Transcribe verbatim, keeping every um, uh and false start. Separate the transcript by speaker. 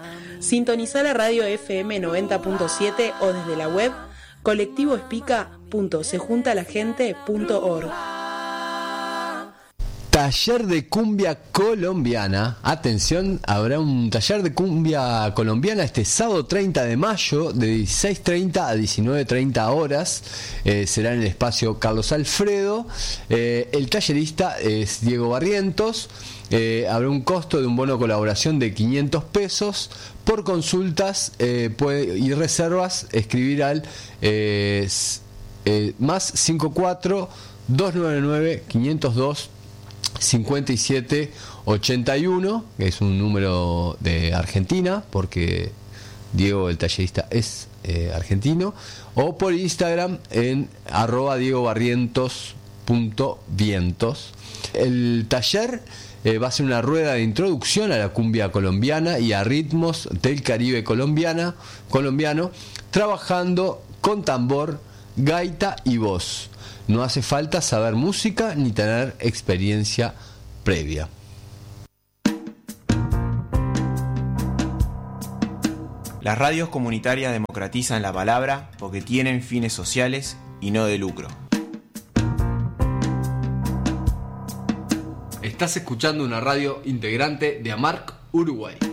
Speaker 1: Sintonizá la radio F M noventa punto siete o desde la web colectivo espica punto se junta la gente punto org.
Speaker 2: Taller de cumbia colombiana. Atención, habrá un taller de cumbia colombiana este sábado treinta de mayo de dieciséis treinta a diecinueve treinta horas. Eh, será en el espacio Carlos Alfredo. Eh, el tallerista es Diego Barrientos. Eh, habrá un costo de un bono colaboración de quinientos pesos. Por consultas eh, puede, y reservas, escribir al eh, eh, más cincuenta y cuatro, doscientos noventa y nueve, quinientos dos, cincuenta y siete ochenta y uno, que es un número de Argentina, porque Diego el tallerista es eh, argentino, o por Instagram en arroba diegobarrientos.vientos. El taller eh, va a ser una rueda de introducción a la cumbia colombiana y a ritmos del Caribe colombiana, colombiano, trabajando con tambor, gaita y voz. No hace falta saber música ni tener experiencia previa.
Speaker 3: Las radios comunitarias democratizan la palabra porque tienen fines sociales y no de lucro.
Speaker 2: Estás escuchando una radio integrante de AMARC Uruguay.